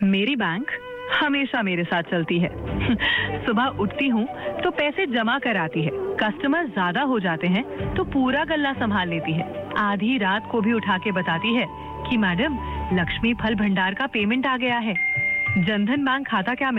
मेरी बैंक हमेशा मेरे साथ चलती है। सुबह उठती हूँ तो पैसे जमा कर आती है। कस्टमर ज्यादा हो जाते हैं तो पूरा गल्ला संभाल लेती है। आधी रात को भी उठा के बताती है कि मैडम, लक्ष्मी फल भंडार का पेमेंट आ गया है। जनधन बैंक खाता क्या